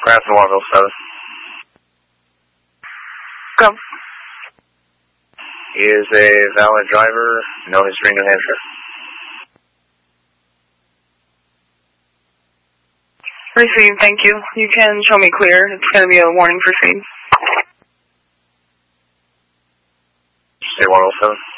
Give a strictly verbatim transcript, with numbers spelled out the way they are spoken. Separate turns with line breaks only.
Grafton one oh seven.
Go.
He is a valid driver, no history in New Hampshire.
Received, thank you. You can show me clear. It's going to be a warning for speed.
Say one oh seven.